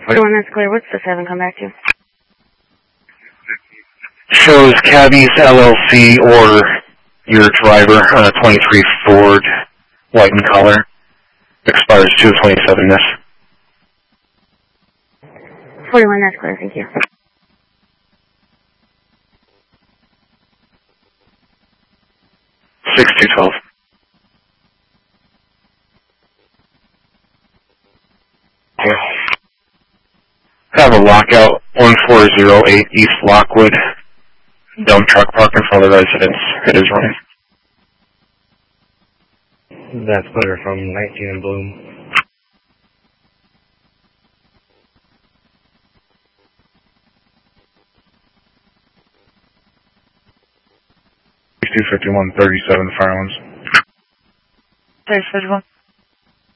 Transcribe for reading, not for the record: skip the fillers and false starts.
41, that's clear. What's the 7 come back to? Shows Cabby's LLC or your driver on a 23 Ford, white in color. Expires 2/27 this. 41, that's clear. Thank you. $6,212. Have a lockout 1408 East Lockwood. Dump truck parked in front of the residence. It is running. That's clear from 19 and Bloom. $251.37 Firelands. 31.